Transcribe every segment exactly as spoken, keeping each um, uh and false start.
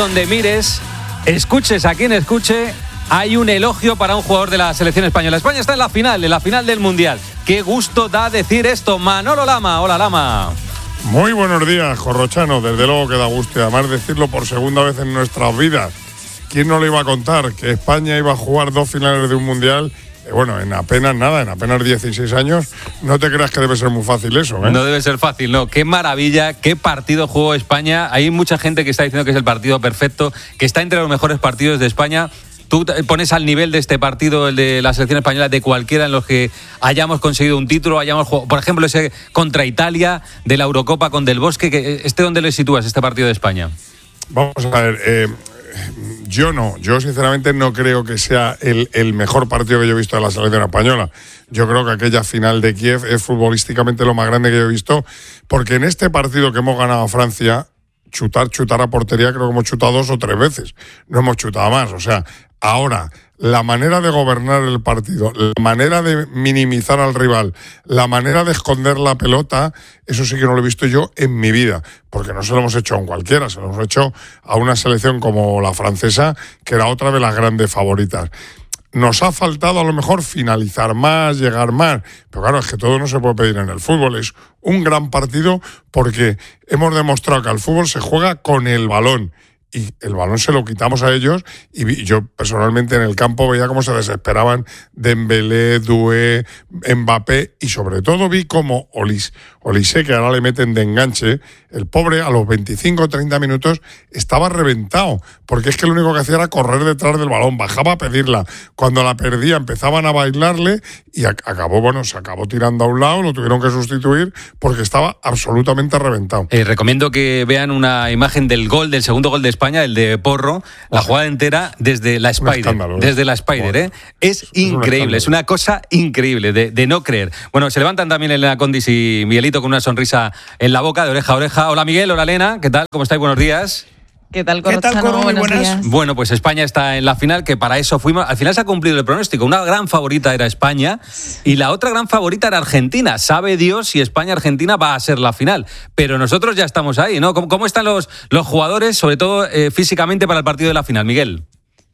donde mires, escuches a quien escuche, hay un elogio para un jugador de la selección española. España está en la final, en la final del Mundial. Qué gusto da decir esto. Manolo Lama. Hola, Lama. Muy buenos días, Corrochano. Desde luego que da gusto, y además decirlo por segunda vez en nuestras vidas. ¿Quién no le iba a contar que España iba a jugar dos finales de un Mundial? Eh, bueno, en apenas nada, en apenas dieciséis años. No te creas que debe ser muy fácil eso, ¿eh? No debe ser fácil, no. Qué maravilla, qué partido jugó España. Hay mucha gente que está diciendo que es el partido perfecto, que está entre los mejores partidos de España. ¿Tú pones al nivel de este partido, el de la selección española, de cualquiera en los que hayamos conseguido un título, hayamos jugado, por ejemplo, ese contra Italia de la Eurocopa con Del Bosque? Que, ¿este dónde le sitúas, este partido de España? Vamos a ver, eh, yo no, yo sinceramente no creo que sea el, el mejor partido que yo he visto de la selección española. Yo creo que aquella final de Kiev es futbolísticamente lo más grande que yo he visto, porque en este partido que hemos ganado a Francia, chutar, chutar a portería, creo que hemos chutado dos o tres veces, no hemos chutado más, o sea... Ahora, la manera de gobernar el partido, la manera de minimizar al rival, la manera de esconder la pelota, eso sí que no lo he visto yo en mi vida, porque no se lo hemos hecho a un cualquiera, se lo hemos hecho a una selección como la francesa, que era otra de las grandes favoritas. Nos ha faltado a lo mejor finalizar más, llegar más, pero claro, es que todo no se puede pedir en el fútbol. Es un gran partido porque hemos demostrado que al fútbol se juega con el balón. Y el balón se lo quitamos a ellos, y yo personalmente en el campo veía cómo se desesperaban Dembélé, Doué, Mbappé, y sobre todo vi cómo Olise, Olise, que ahora le meten de enganche, el pobre a los veinticinco o treinta minutos estaba reventado, porque es que lo único que hacía era correr detrás del balón, bajaba a pedirla, cuando la perdía empezaban a bailarle y acabó, bueno, se acabó tirando a un lado, lo tuvieron que sustituir porque estaba absolutamente reventado. Eh, recomiendo que vean una imagen del gol, del segundo gol de España, el de Porro, la oh. jugada entera desde la Spider, escándalo, ¿eh? desde la Spider, ¿eh? Es, es increíble, es una cosa increíble de, de no creer. Bueno, se levantan también Elena Condis y Miguelito con una sonrisa en la boca, de oreja a oreja. Hola Miguel, hola Elena, ¿qué tal? ¿Cómo estáis? Buenos días. ¿Qué tal, Corrochano? ¿Qué tal, Corro? Buenos días. Bueno, pues España está en la final, que para eso fuimos. Al final se ha cumplido el pronóstico. Una gran favorita era España y la otra gran favorita era Argentina. Sabe Dios si España-Argentina va a ser la final. Pero nosotros ya estamos ahí, ¿no? ¿Cómo, cómo están los, los jugadores, sobre todo eh, físicamente, para el partido de la final, Miguel?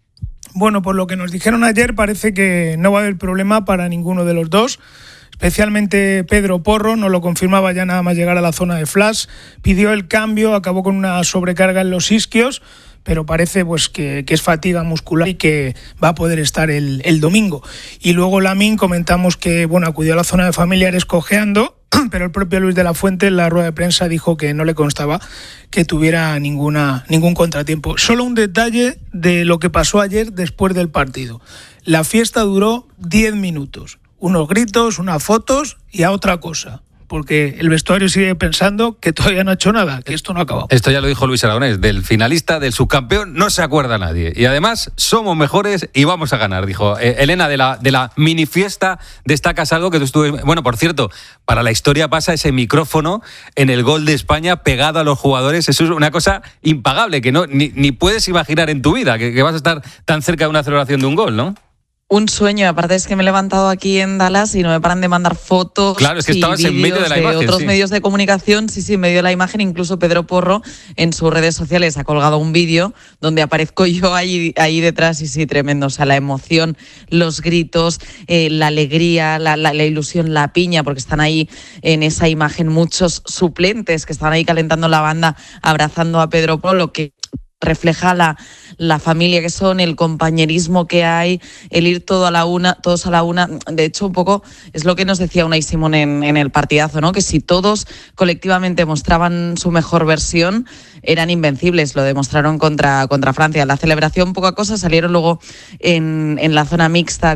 Bueno, por lo que nos dijeron ayer, parece que no va a haber problema para ninguno de los dos. Especialmente Pedro Porro, no lo confirmaba ya nada más llegar a la zona de flash, pidió el cambio, acabó con una sobrecarga en los isquios, pero parece pues que, que es fatiga muscular y que va a poder estar el, el domingo. Y luego Lamine, comentamos que bueno, acudió a la zona de familiares cojeando, pero el propio Luis de la Fuente en la rueda de prensa dijo que no le constaba que tuviera ninguna, ningún contratiempo. Solo un detalle de lo que pasó ayer después del partido. La fiesta duró diez minutos. Unos gritos, unas fotos y a otra cosa. Porque el vestuario sigue pensando que todavía no ha hecho nada, que esto no ha acabado. Esto ya lo dijo Luis Aragonés, del finalista, del subcampeón, no se acuerda nadie. Y además, somos mejores y vamos a ganar, dijo. Eh, Elena, de la, de la mini fiesta destacas algo que tú estuve... Bueno, por cierto, para la historia pasa ese micrófono en el gol de España pegado a los jugadores. Eso es una cosa impagable, que no ni, ni puedes imaginar en tu vida, que, que vas a estar tan cerca de una celebración de un gol, ¿no? Un sueño, aparte es que me he levantado aquí en Dallas y no me paran de mandar fotos. Claro, es que estabas en medio de la imagen. De otros sí. medios de comunicación, sí, sí, en medio de la imagen. Incluso Pedro Porro en sus redes sociales ha colgado un vídeo donde aparezco yo ahí, ahí detrás y sí, tremendo. O sea, la emoción, los gritos, eh, la alegría, la, la, la ilusión, la piña, porque están ahí en esa imagen muchos suplentes que están ahí calentando la banda, abrazando a Pedro Porro, lo que refleja la, la familia que son, el compañerismo que hay, el ir todo a la una, todos a la una. De hecho, un poco es lo que nos decía Unai Simón en, en el partidazo, ¿no? Que si todos colectivamente mostraban su mejor versión, eran invencibles. Lo demostraron contra, contra Francia. La celebración, poca cosa, salieron luego en, en la zona mixta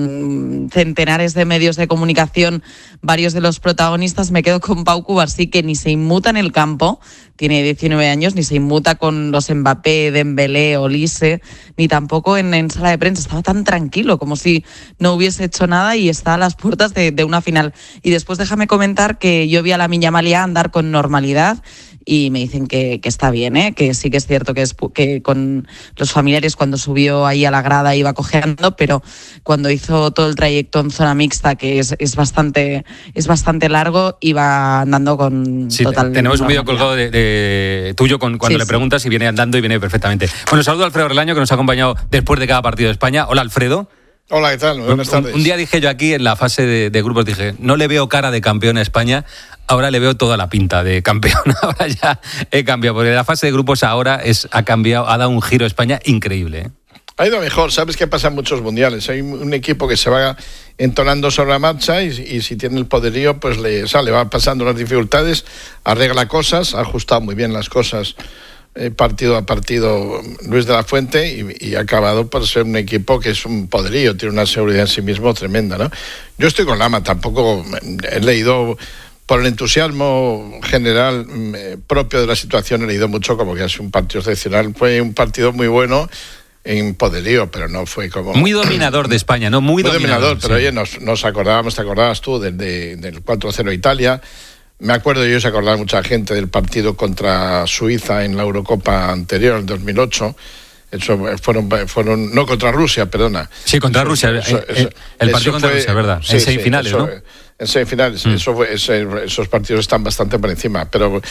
con centenares de medios de comunicación, varios de los protagonistas. Me quedo con Pau Cubarsí, que ni se inmuta en el campo, tiene diecinueve años, ni se inmuta con los Mbappé, Dembélé, Olise, ni tampoco en, en sala de prensa. Estaba tan tranquilo, como si no hubiese hecho nada, y está a las puertas de, de una final. Y después déjame comentar que yo vi a Lamine Yamal andar con normalidad, y me dicen que, que está bien, ¿eh? Que sí que es cierto que, es, que con los familiares cuando subió ahí a la grada iba cojeando, pero cuando hizo todo el trayecto en zona mixta, que es, es bastante es bastante largo, iba andando con sí, total tenemos normalidad. Un vídeo colgado de, de eh, tuyo con, cuando Sí, le sí. preguntas y viene andando y viene perfectamente. Bueno, saludo a Alfredo Relaño, que nos ha acompañado después de cada partido de España. Hola, Alfredo. Hola, ¿qué tal? Muy buenas tardes. Un, un día dije yo aquí en la fase de, de grupos, dije, no le veo cara de campeón a España, ahora le veo toda la pinta de campeón. Ahora ya he cambiado, porque la fase de grupos ahora es, ha cambiado, ha dado un giro a España increíble, ¿eh? Ha ido mejor, sabes qué pasa en muchos mundiales. Hay un equipo que se va entonando sobre la marcha y, y si tiene el poderío, pues le, o sea, le va pasando las dificultades, arregla cosas, ha ajustado muy bien las cosas eh, partido a partido Luis de la Fuente y, y ha acabado por ser un equipo que es un poderío, tiene una seguridad en sí mismo tremenda, ¿no? Yo estoy con Lama, tampoco he leído por el entusiasmo general eh, propio de la situación, he leído mucho como que ha sido un partido excepcional, fue un partido muy bueno en poderío, pero no fue como... Muy dominador de España, ¿no? Muy, Muy dominador, pero sí. oye, nos, nos acordábamos, te acordabas tú del, de, del cuatro cero Italia. Me acuerdo yo, se acordaba mucha gente del partido contra Suiza en la Eurocopa anterior, en dos mil ocho. Eso fueron, fueron no contra Rusia, perdona. Sí, contra Eso, Rusia. eso, el, eso, el partido eso contra fue, Rusia, ¿verdad? Sí, en semifinales, sí, eso, ¿no? En semifinales, mm. eso fue, ese, esos partidos están bastante por encima. Pero,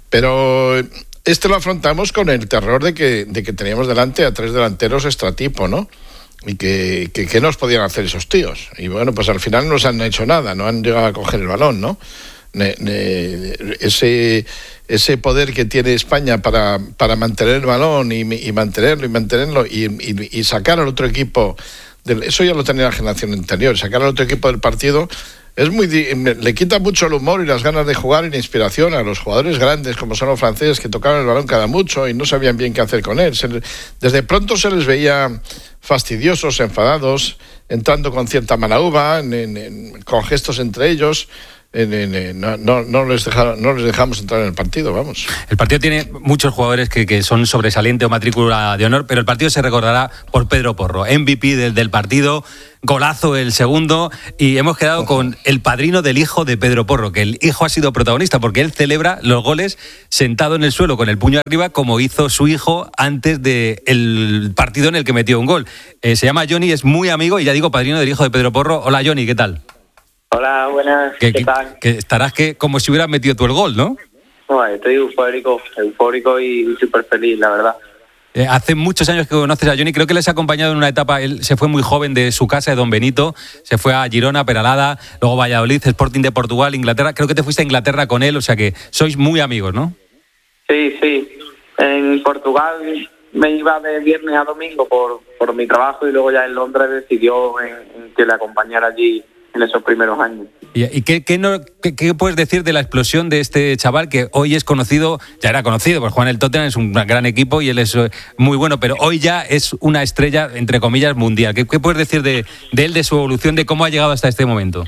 pero este lo afrontamos con el terror de que, de que teníamos delante a tres delanteros extratipo, ¿no? Y que, que, que nos podían hacer esos tíos. Y bueno, pues al final no nos han hecho nada, no han llegado a coger el balón, ¿no? Ne, ne, ese, ese poder que tiene España para, para mantener el balón y, y mantenerlo y mantenerlo y, y, y sacar al otro equipo, del, eso ya lo tenía la generación anterior, sacar al otro equipo del partido es muy, le quita mucho el humor y las ganas de jugar y la inspiración a los jugadores grandes como son los franceses, que tocaban el balón cada mucho y no sabían bien qué hacer con él. Se, desde pronto se les veía fastidiosos, enfadados, entrando con cierta mala uva, en, en, en, con gestos entre ellos. En, en, en, no, no, no, les deja, no les dejamos entrar en el partido, vamos. El partido tiene muchos jugadores que, que son sobresaliente o matrícula de honor, pero el partido se recordará por Pedro Porro, M V P del, del partido, golazo el segundo, y hemos quedado con el padrino del hijo de Pedro Porro, que el hijo ha sido protagonista porque él celebra los goles sentado en el suelo con el puño arriba, como hizo su hijo antes del partido en el que metió un gol. Eh, se llama Johnny, es muy amigo y ya digo padrino del hijo de Pedro Porro. Hola Johnny, ¿qué tal? Hola, buenas, ¿Qué, ¿qué tal? Que estarás que como si hubieras metido tú el gol, ¿no? Bueno, estoy eufórico, eufórico y súper feliz, la verdad. Eh, hace muchos años que conoces a Johnny, creo que les ha acompañado en una etapa, él se fue muy joven de su casa, de Don Benito, se fue a Girona, Peralada, luego Valladolid, Sporting de Portugal, Inglaterra, creo que te fuiste a Inglaterra con él, o sea que sois muy amigos, ¿no? Sí, sí, en Portugal me iba de viernes a domingo por, por mi trabajo y luego ya en Londres decidió en, en que le acompañara allí en esos primeros años. ¿Y, y qué, qué, no, qué, qué puedes decir de la explosión de este chaval que hoy es conocido, ya era conocido, porque Juan el Tottenham es un gran equipo y él es muy bueno, pero hoy ya es una estrella, entre comillas, mundial? ¿Qué, qué puedes decir de, de él, de su evolución, de cómo ha llegado hasta este momento?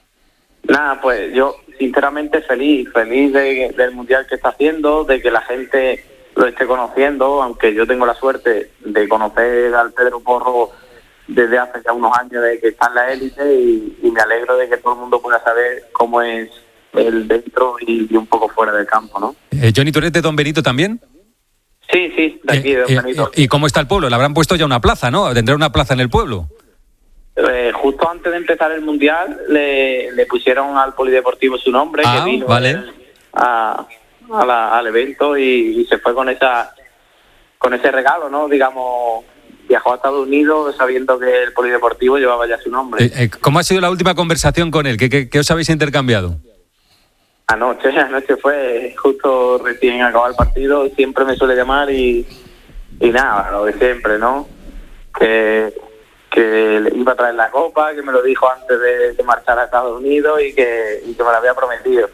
Nada, pues yo sinceramente feliz, feliz de, del mundial que está haciendo, de que la gente lo esté conociendo, aunque yo tengo la suerte de conocer al Pedro Porro desde hace ya unos años de que está en la élite y, y me alegro de que todo el mundo pueda saber cómo es el dentro y, y un poco fuera del campo, ¿no? Eh, Johnny, ¿tú eres de Don Benito también? Sí, sí, de aquí, de Don eh, Benito. Eh, ¿Y cómo está el pueblo? Le habrán puesto ya una plaza, ¿no? Tendrá una plaza en el pueblo. Eh, justo antes de empezar el mundial le, le pusieron al polideportivo su nombre, ah, que vino vale. el, a, a la, al evento y, y se fue con esa con ese regalo, ¿no? Digamos, viajó a Estados Unidos sabiendo que el polideportivo llevaba ya su nombre. Eh, eh, ¿Cómo ha sido la última conversación con él? ¿Qué, qué, qué os habéis intercambiado? Anoche, anoche fue justo recién acabado el partido, siempre me suele llamar y, y nada, lo de siempre, ¿no? Que, que le iba a traer la copa, que me lo dijo antes de, de marchar a Estados Unidos y que, y que me lo había prometido.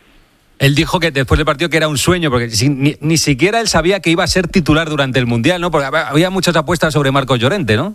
Él dijo que después del partido que era un sueño, porque si, ni, ni siquiera él sabía que iba a ser titular durante el Mundial, ¿no? Porque había muchas apuestas sobre Marcos Llorente, ¿no?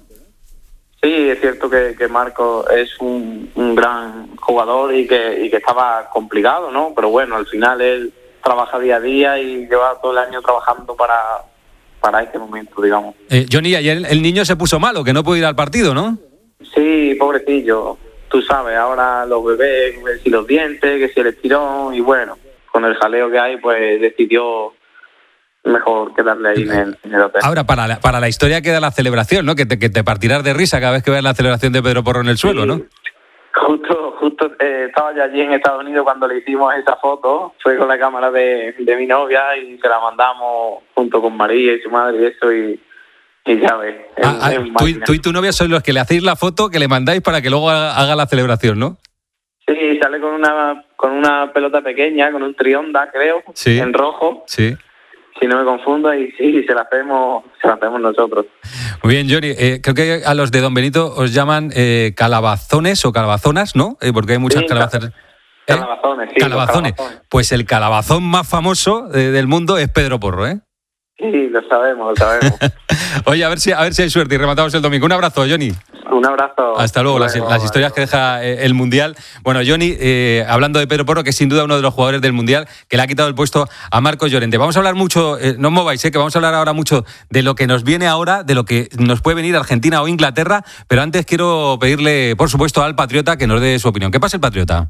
Sí, es cierto que, que Marcos es un, un gran jugador y que, y que estaba complicado, ¿no? Pero bueno, al final él trabaja día a día y lleva todo el año trabajando para, para este momento, digamos. Eh, Johnny, ayer el, el niño se puso malo, que no pudo ir al partido, ¿no? Sí, pobrecillo. Tú sabes, ahora los bebés, que si los dientes, que si el estirón y bueno, con el jaleo que hay, pues decidió mejor quedarle ahí en el, en el hotel. Ahora, para la, para la historia queda la celebración, ¿no? Que te, que te partirás de risa cada vez que veas la celebración de Pedro Porro en el suelo, sí, ¿no? Justo, justo eh, estaba yo allí en Estados Unidos cuando le hicimos esa foto, fue con la cámara de, de mi novia y se la mandamos junto con María y su madre y eso y, y ya ves. Ah, ah, tú, tú y tu novia sois los que le hacéis la foto que le mandáis para que luego haga, haga la celebración, ¿no? Sí, sale con una con una pelota pequeña, con un trionda, creo, sí. en rojo. Sí. Si no me confundo, y sí, se la hacemos, se la hacemos nosotros. Muy bien, Johnny. Eh, creo que a los de Don Benito os llaman eh, calabazones o calabazonas, ¿no? Eh, porque hay muchas sí, calabazas. ¿Eh? Calabazones, sí. Calabazones. calabazones. Pues el calabazón más famoso eh, del mundo es Pedro Porro, ¿eh? Sí, lo sabemos, lo sabemos. Oye, a ver si a ver si hay suerte y rematamos el domingo. Un abrazo, Johnny. Un abrazo. Hasta luego. Las, las historias que deja el Mundial. Bueno, Johnny, eh, hablando de Pedro Porro, que es sin duda uno de los jugadores del Mundial, que le ha quitado el puesto a Marcos Llorente. Vamos a hablar mucho, eh, no os mováis, eh, que vamos a hablar ahora mucho de lo que nos viene ahora, de lo que nos puede venir Argentina o Inglaterra, pero antes quiero pedirle, por supuesto, al Patriota que nos dé su opinión. ¿Qué pasa el Patriota?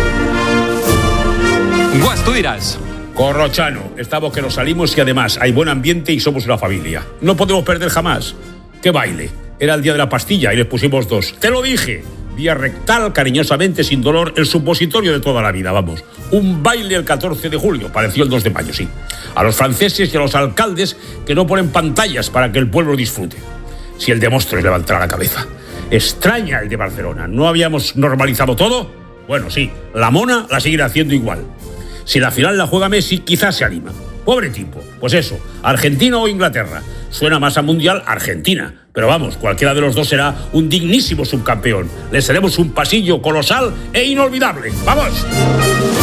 Guas, tú dirás. Corrochano, estamos que nos salimos y además hay buen ambiente y somos una familia. No podemos perder jamás. ¡Qué baile! Era el día de la pastilla y les pusimos dos. ¡Te lo dije! Vía rectal, cariñosamente, sin dolor, el supositorio de toda la vida, vamos. Un baile el catorce de julio, pareció el dos de mayo, sí. A los franceses y a los alcaldes que no ponen pantallas para que el pueblo disfrute. Si el de Móstoles levantará la cabeza. Extraña el de Barcelona. ¿No habíamos normalizado todo? Bueno, sí, la mona la seguirá haciendo igual. Si la final la juega Messi, quizás se anima. Pobre tipo. Pues eso, Argentina o Inglaterra. Suena más a Mundial Argentina. Pero vamos, cualquiera de los dos será un dignísimo subcampeón. Les haremos un pasillo colosal e inolvidable. ¡Vamos!